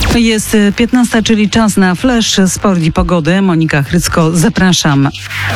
Jest 15, czyli czas na Flash, sport i pogodę. Monika Chrycko, zapraszam.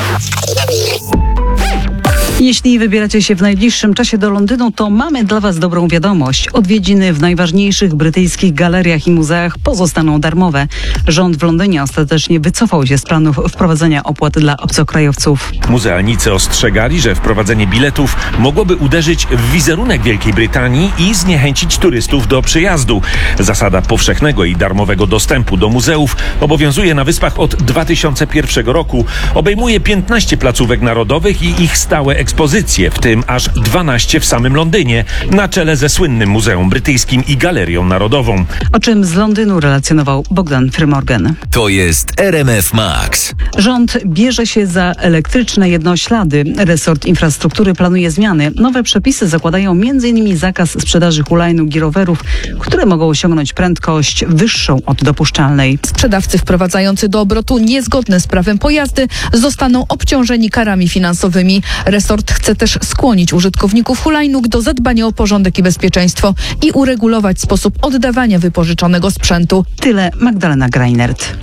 Jeśli wybieracie się w najbliższym czasie do Londynu, to mamy dla Was dobrą wiadomość. Odwiedziny w najważniejszych brytyjskich galeriach i muzeach pozostaną darmowe. Rząd w Londynie ostatecznie wycofał się z planów wprowadzenia opłat dla obcokrajowców. Muzealnicy ostrzegali, że wprowadzenie biletów mogłoby uderzyć w wizerunek Wielkiej Brytanii i zniechęcić turystów do przyjazdu. Zasada powszechnego i darmowego dostępu do muzeów obowiązuje na Wyspach od 2001 roku. Obejmuje 15 placówek narodowych i ich stałe ekspozycje, w tym aż 12 w samym Londynie, na czele ze słynnym Muzeum Brytyjskim i Galerią Narodową. O czym z Londynu relacjonował Bogdan Frymorgan. To jest RMF Max. Rząd bierze się za elektryczne jednoślady. Resort Infrastruktury planuje zmiany. Nowe przepisy zakładają m.in. zakaz sprzedaży hulajnóg i rowerów, które mogą osiągnąć prędkość wyższą od dopuszczalnej. Sprzedawcy wprowadzający do obrotu niezgodne z prawem pojazdy zostaną obciążeni karami finansowymi. Resort chce też skłonić użytkowników hulajnóg do zadbania o porządek i bezpieczeństwo i uregulować sposób oddawania wypożyczonego sprzętu. Tyle Magdalena Greinert.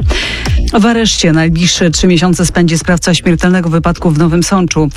W areszcie najbliższe 3 miesiące spędzi sprawca śmiertelnego wypadku w Nowym Sączu.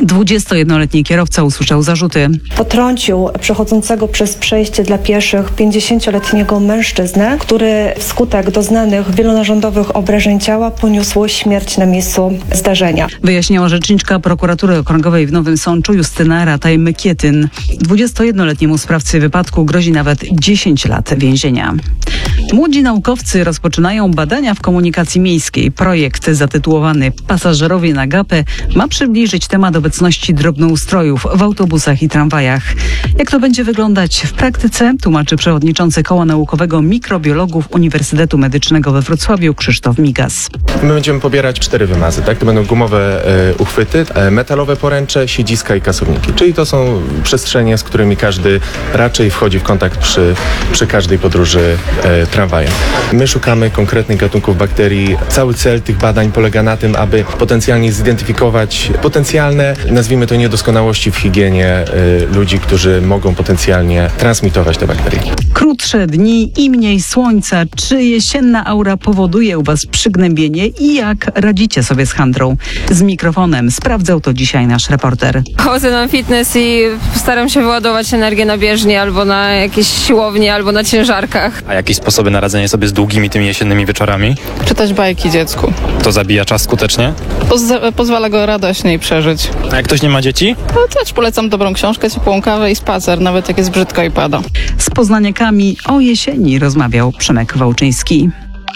21-letni kierowca usłyszał zarzuty. Potrącił przechodzącego przez przejście dla pieszych 50-letniego mężczyznę, który wskutek doznanych wielonarządowych obrażeń ciała poniósł śmierć na miejscu zdarzenia. Wyjaśniała rzeczniczka prokuratury okręgowej w Nowym Sączu Justyna Rataj-Mykietyn. 21-letniemu sprawcy wypadku grozi nawet 10 lat więzienia. Młodzi naukowcy rozpoczynają badania w komunikacji miejskiej. Projekt zatytułowany Pasażerowie na gapę ma przybliżyć temat obecności drobnoustrojów w autobusach i tramwajach. Jak to będzie wyglądać w praktyce, tłumaczy przewodniczący Koła Naukowego Mikrobiologów Uniwersytetu Medycznego we Wrocławiu Krzysztof Migas. My będziemy pobierać 4 wymazy, tak? To będą gumowe uchwyty, metalowe poręcze, siedziska i kasowniki. Czyli to są przestrzenie, z którymi każdy raczej wchodzi w kontakt przy każdej podróży tramwajem. My szukamy konkretnych gatunków bakterii. Cały cel tych badań polega na tym, aby potencjalnie zidentyfikować potencjalne, nazwijmy to, niedoskonałości w higienie ludzi, którzy mogą potencjalnie transmitować te bakterie. Krótsze dni i mniej słońca. Czy jesienna aura powoduje u Was przygnębienie i jak radzicie sobie z handrą? Z mikrofonem sprawdzał to dzisiaj nasz reporter. Chodzę na fitness i staram się wyładować energię na bieżni albo na jakieś siłowni, albo na ciężarkach. A jakieś sposoby na radzenie sobie z długimi tymi jesiennymi wieczorami? Czytać bajki dziecku. To zabija czas skutecznie? Pozwala go radośniej przeżyć. A jak ktoś nie ma dzieci? No, też polecam dobrą książkę, ciepłą kawę i spacer, nawet jak jest brzydko i pada. Z poznaniakami o jesieni rozmawiał Przemek Wałczyński.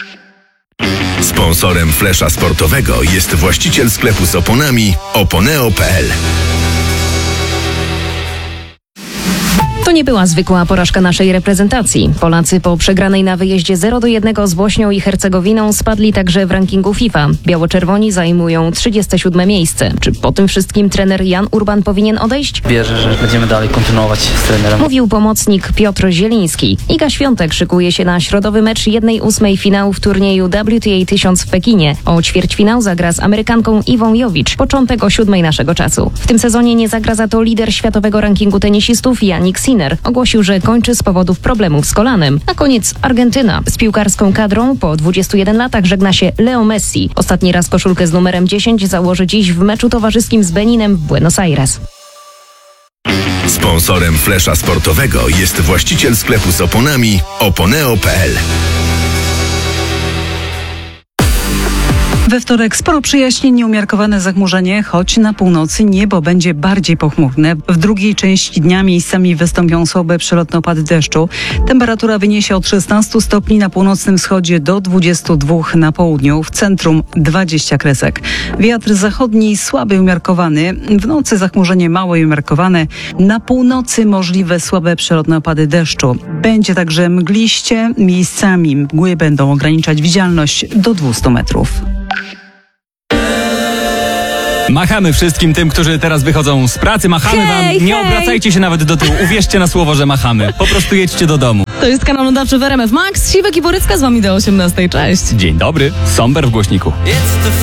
Sponsorem Flesza Sportowego jest właściciel sklepu z oponami oponeo.pl. To nie była zwykła porażka naszej reprezentacji. Polacy po przegranej na wyjeździe 0-1 z Bośnią i Hercegowiną spadli także w rankingu FIFA. Biało-czerwoni zajmują 37 miejsce. Czy po tym wszystkim trener Jan Urban powinien odejść? Wierzę, że będziemy dalej kontynuować z trenerem. Mówił pomocnik Piotr Zieliński. Iga Świątek szykuje się na środowy mecz 1/8 finału w turnieju WTA 1000 w Pekinie. O ćwierćfinał zagra z Amerykanką Iwą Jowicz. Początek o 7 naszego czasu. W tym sezonie nie zagra za to lider światowego rankingu tenisistów Jannik Sinner. Ogłosił, że kończy z powodów problemów z kolanem. Na koniec Argentyna. Z piłkarską kadrą po 21 latach żegna się Leo Messi. Ostatni raz koszulkę z numerem 10 założy dziś w meczu towarzyskim z Beninem w Buenos Aires. Sponsorem Flesza Sportowego jest właściciel sklepu z oponami oponeo.pl. We wtorek sporo przyjaźnień, nieumiarkowane zachmurzenie, choć na północy niebo będzie bardziej pochmurne. W drugiej części dnia miejscami wystąpią słabe przelotne opady deszczu. Temperatura wyniesie od 16 stopni na północnym wschodzie do 22 na południu. W centrum 20 kresek. Wiatr zachodni słaby, umiarkowany. W nocy zachmurzenie małe i umiarkowane. Na północy możliwe słabe przelotne opady deszczu. Będzie także mgliście. Miejscami mgły będą ograniczać widzialność do 200 metrów. Machamy wszystkim tym, którzy teraz wychodzą z pracy. Machamy wam. Nie obracajcie się nawet do tyłu. Uwierzcie na słowo, że machamy. Po prostu jedźcie do domu. To jest kanał nadawczy w RMF Max. Siwek i Borycka z wami do 18. Cześć. Dzień dobry. Somber w głośniku.